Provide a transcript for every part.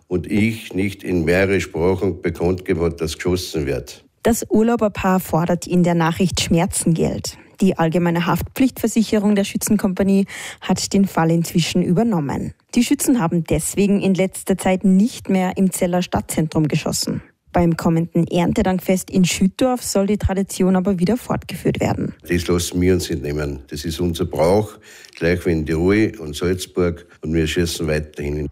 und ich nicht in mehrere Sprachen bekannt gegeben hat, dass geschossen wird. Das Urlauberpaar fordert in der Nachricht Schmerzengeld. Die allgemeine Haftpflichtversicherung der Schützenkompanie hat den Fall inzwischen übernommen. Die Schützen haben deswegen in letzter Zeit nicht mehr im Zeller Stadtzentrum geschossen. Beim kommenden Erntedankfest in Schüttorf soll die Tradition aber wieder fortgeführt werden. Das lassen wir uns nicht nehmen. Das ist unser Brauch, gleich wie in Tirol und Salzburg, und wir schießen weiterhin.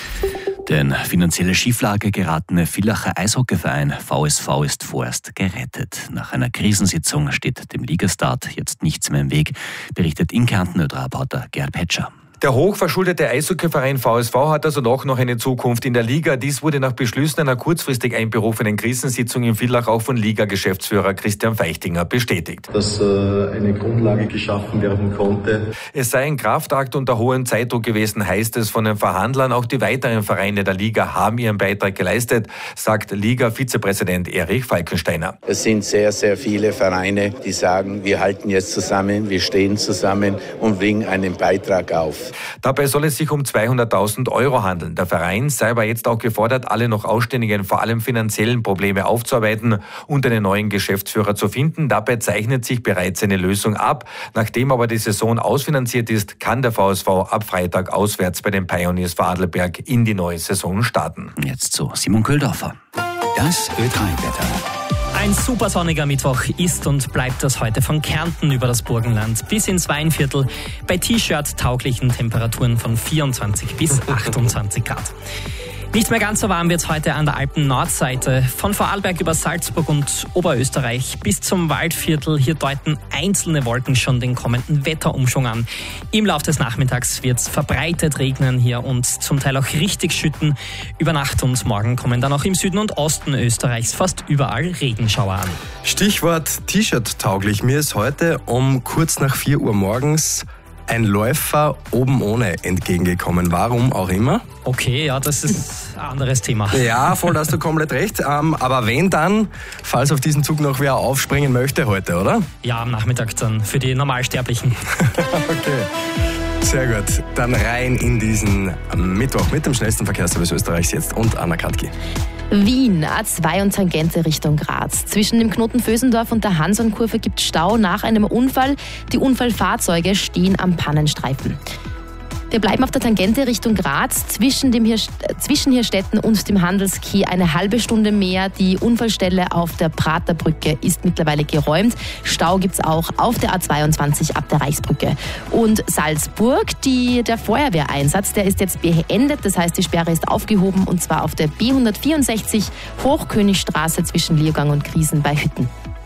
Der in finanzielle Schieflage geratene Villacher Eishockeyverein VSV ist vorerst gerettet. Nach einer Krisensitzung steht dem Ligastart jetzt nichts mehr im Weg, berichtet in Kärnten ÖDRA-Reporter Gerhard Petscher. Der hochverschuldete Eishockeyverein VSV hat also doch noch eine Zukunft in der Liga. Dies wurde nach Beschlüssen einer kurzfristig einberufenen Krisensitzung in Villach auch von Liga-Geschäftsführer Christian Feichtinger bestätigt. Dass eine Grundlage geschaffen werden konnte. Es sei ein Kraftakt unter hohem Zeitdruck gewesen, heißt es von den Verhandlern. Auch die weiteren Vereine der Liga haben ihren Beitrag geleistet, sagt Liga-Vizepräsident Erich Falkensteiner. Es sind sehr, sehr viele Vereine, die sagen, wir halten jetzt zusammen, wir stehen zusammen und bringen einen Beitrag auf. Dabei soll es sich um 200.000 € handeln. Der Verein sei aber jetzt auch gefordert, alle noch ausständigen, vor allem finanziellen Probleme aufzuarbeiten und einen neuen Geschäftsführer zu finden. Dabei zeichnet sich bereits eine Lösung ab. Nachdem aber die Saison ausfinanziert ist, kann der VSV ab Freitag auswärts bei den Pioneers Vorarlberg in die neue Saison starten. Jetzt zu Simon Köhldorfer. Das Ö3-Wetter. Ein super sonniger Mittwoch ist und bleibt das heute von Kärnten über das Burgenland bis ins Weinviertel bei T-Shirt-tauglichen Temperaturen von 24 bis 28 Grad. Nicht mehr ganz so warm wird es heute an der Alpen-Nordseite. Von Vorarlberg über Salzburg und Oberösterreich bis zum Waldviertel. Hier deuten einzelne Wolken schon den kommenden Wetterumschwung an. Im Laufe des Nachmittags wird es verbreitet regnen hier und zum Teil auch richtig schütten. Über Nacht und morgen kommen dann auch im Süden und Osten Österreichs fast überall Regenschauer an. Stichwort T-Shirt-tauglich. Mir ist heute um kurz nach 4 Uhr morgens ein Läufer oben ohne entgegengekommen. Warum auch immer. Okay, ja, das ist ein anderes Thema. Ja, voll, da hast du komplett recht. Aber wenn dann, falls auf diesen Zug noch wer aufspringen möchte heute, oder? Ja, am Nachmittag dann für die Normalsterblichen. Okay, sehr gut. Dann rein in diesen Mittwoch mit dem schnellsten Verkehrsservice Österreichs jetzt und Anna Katki. Wien, A2 und Tangente Richtung Graz. Zwischen dem Knoten Vösendorf und der Hansonkurve gibt es Stau nach einem Unfall. Die Unfallfahrzeuge stehen am Pannenstreifen. Wir bleiben auf der Tangente Richtung Graz, zwischen Hirstetten und dem Handelsquai eine halbe Stunde mehr. Die Unfallstelle auf der Praterbrücke ist mittlerweile geräumt. Stau gibt's auch auf der A22 ab der Reichsbrücke. Und Salzburg, der Feuerwehreinsatz, der ist jetzt beendet. Das heißt, die Sperre ist aufgehoben und zwar auf der B164 Hochkönigstraße zwischen Leogang und Griesen bei Hütten.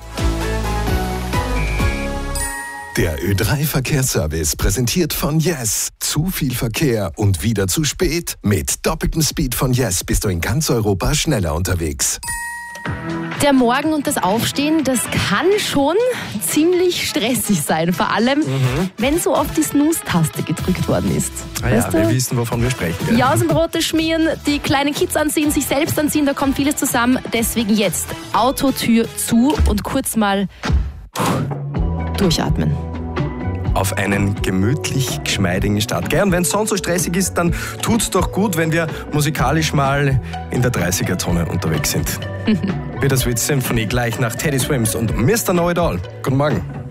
Der Ö3-Verkehrsservice präsentiert von Yes. Zu viel Verkehr und wieder zu spät? Mit doppeltem Speed von Yes bist du in ganz Europa schneller unterwegs. Der Morgen und das Aufstehen, das kann schon ziemlich stressig sein. Vor allem, wenn so oft die Snooze-Taste gedrückt worden ist. Ja, wir wissen, wovon wir sprechen. Ja. Jausenbrote schmieren, die kleinen Kids anziehen, sich selbst anziehen, da kommt vieles zusammen. Deswegen jetzt Autotür zu und kurz mal durchatmen. Auf einen gemütlich geschmeidigen Start. Und wenn es sonst so stressig ist, dann tut's doch gut, wenn wir musikalisch mal in der 30er-Zone unterwegs sind. Bittersweet Symphony gleich nach Teddy Swims und Mr. Know It All. Guten Morgen.